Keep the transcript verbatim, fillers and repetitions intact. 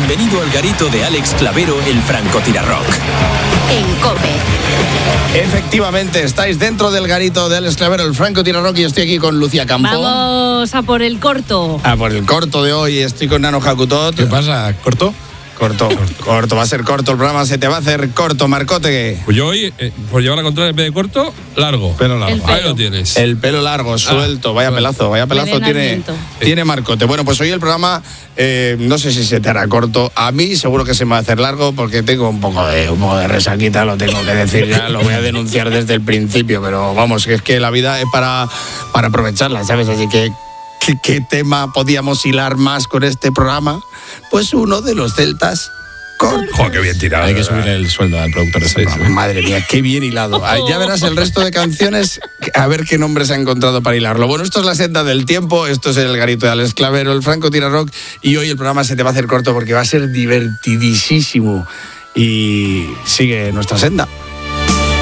Bienvenido al garito de Alex Clavero, el francotirarrock. En COPE. Efectivamente, estáis dentro del garito de Alex Clavero, el francotirarrock, y estoy aquí con Lucía Campo. Vamos a por el corto. A por el corto de hoy, estoy con Nano Jacutot. ¿Qué pasa? ¿Corto? Corto, corto, va a ser corto el programa, se te va a hacer corto, Marcote. Pues yo hoy, eh, por llevar la contraria, en vez de corto, largo. Pelo largo. El pelo. Ahí lo tienes. El pelo largo, suelto, vaya pelazo, vaya pelazo Huele en tiene, aliento. tiene Marcote. Bueno, pues hoy el programa, eh, no sé si se te hará corto. A mí seguro que se me va a hacer largo porque tengo un poco de, un poco de resaquita, lo tengo que decir ya, lo voy a denunciar desde el principio, pero vamos, que es que la vida es para, para aprovecharla, ¿sabes? Así que, ¿qué, qué tema podíamos hilar más con este programa? Pues uno de los celtas. Joder, qué bien tirado. Hay que subir el sueldo al productor de ese programa. Madre mía, qué bien hilado. Ah, ya verás el resto de canciones, a ver qué nombres ha encontrado para hilarlo. Bueno, esto es la senda del tiempo, esto es el garito de Alex Clavero, el francotirarrock, y hoy el programa se te va a hacer corto porque va a ser divertidísimo. Y sigue nuestra senda.